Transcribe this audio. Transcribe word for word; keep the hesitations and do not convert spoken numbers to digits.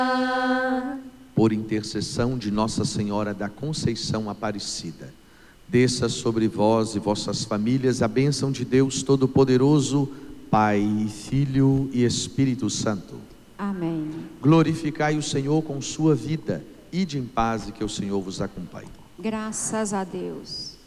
Por intercessão de Nossa Senhora da Conceição Aparecida, desça sobre vós e vossas famílias a bênção de Deus Todo-Poderoso, Pai, Filho e Espírito Santo. Amém. Glorificai o Senhor com sua vida. Ide em paz e que o Senhor vos acompanhe. Graças a Deus.